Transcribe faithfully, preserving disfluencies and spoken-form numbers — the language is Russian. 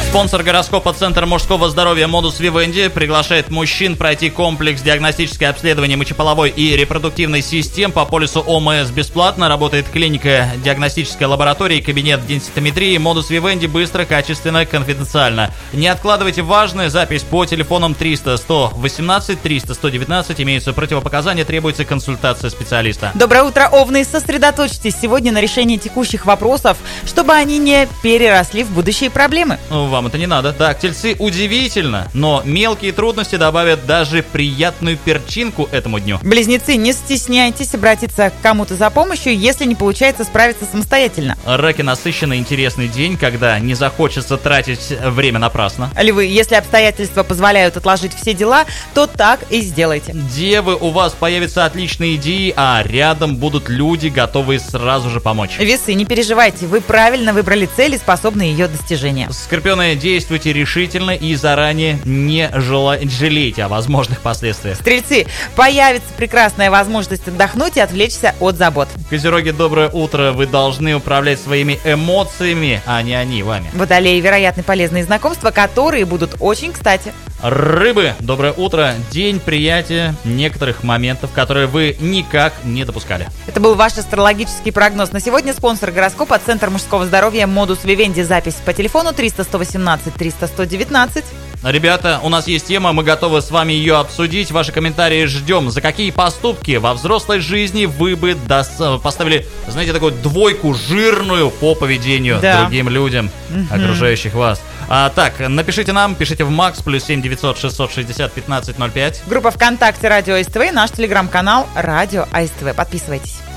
Спонсор гороскопа Центр мужского здоровья Modus Vivendi приглашает мужчин пройти комплекс диагностическое обследование мочеполовой и репродуктивной систем по полису ОМС бесплатно. Работает клиника, диагностическая лаборатория и кабинет денситометрии. Modus Vivendi быстро, качественно, конфиденциально. Не откладывайте важное. Запись по телефонам триста сто восемнадцать триста сто девятнадцать. Имеются противопоказания, требуется консультация специалиста. Доброе утро, Овны. Сосредоточьтесь сегодня на решении текущих вопросов, чтобы они не переросли в будущие проблемы. Вам это не надо. Так, тельцы, удивительно, но мелкие трудности добавят даже приятную перчинку этому дню. Близнецы, не стесняйтесь обратиться к кому-то за помощью, если не получается справиться самостоятельно. Раки, насыщенный интересный день, когда не захочется тратить время напрасно. Львы, если обстоятельства позволяют отложить все дела, то так и сделайте. Девы, у вас появятся отличные идеи, а рядом будут люди, готовые сразу же помочь. Весы, не переживайте, вы правильно выбрали цель и способны ее достижения. Скорпионы, действуйте решительно и заранее не жела... жалейте о возможных последствиях. Стрельцы, появится прекрасная возможность отдохнуть и отвлечься от забот. Козероги, доброе утро. Вы должны управлять своими эмоциями, а не они вами. Водолеи, вероятны полезные знакомства, которые будут очень кстати. Рыбы, доброе утро. День приятия некоторых моментов, которые вы никак не допускали. Это был ваш астрологический прогноз. На сегодня спонсор гороскопа Центр мужского здоровья Modus Vivendi. Запись по телефону триста сто восемнадцать триста сто девятнадцать. Ребята, у нас есть тема, мы готовы с вами ее обсудить. Ваши комментарии ждем. За какие поступки во взрослой жизни вы бы дос- поставили, знаете, такую двойку жирную по поведению да. другим людям, mm-hmm. окружающих вас? А, так, напишите нам, пишите в Макс, плюс семь девятьсот шестьсот шестьдесят пятнадцать ноль пять. Группа ВКонтакте Радио СТВ, наш телеграм-канал Радио АСТВ. Подписывайтесь.